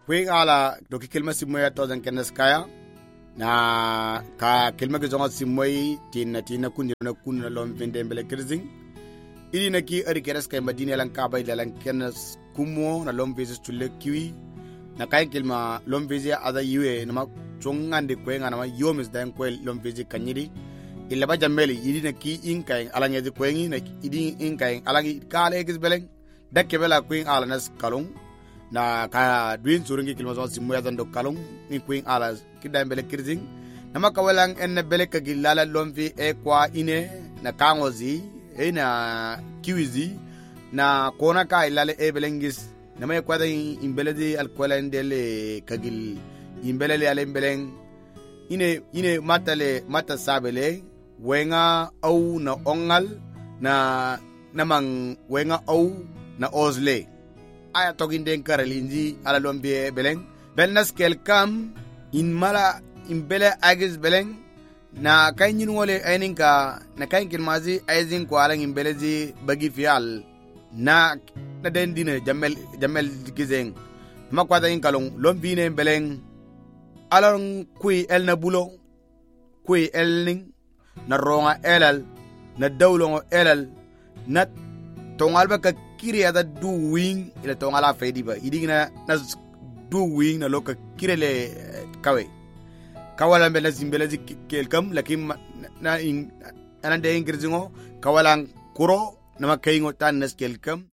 Kwe ala doki kilma simoya tozan kenes kaya na ka kilma ke zonga simoy tina kunna lom vende mbele kirzing ili na ki ari keres kay madina lan ka bay lan kenes kumo na lom vese tulle kiwi na kay kilma lom vese ada yiwe na ma chongande kwe ngana ma yomis dan kwe lom vese kanyidi illa ba jameli ili na ki inkay alanya de kwe ngi na idi inkay alangi kale gis beleng dakke bela kwe ala nas kalung na ka duin surungi kilma zon simoya dan do kalung ni kwe ala kidam bele kirzing na makawalang en bele ka gilala lomvi e kwa ine na kangozi e na kiwizi na kona ka ilale e belengis na may kwada imbele di alkwala ndele kagil imbele le ale beleng ine mata sabele wenga au na ongal na namang wenga au na ozle aya togin den karalinji ala lombi beleng belnas kelkam in mala imbele agis beleng na kainin wole aininka na kain kilmazi aizin ko alang imbelezi bagi fial na den dine jamel gizeng makwada in kalong lombine beleng alang kui el na bulo kui elning na ronga elal na dawlongo elal na tongal ba ka kiri ada du wing ila tongala fedi ba idigina na du wing na loka kirele kawe kawalan bela zimbela kelkam lakin na anande ingrizingo kawalan kuro na makaingo tan nas kelkam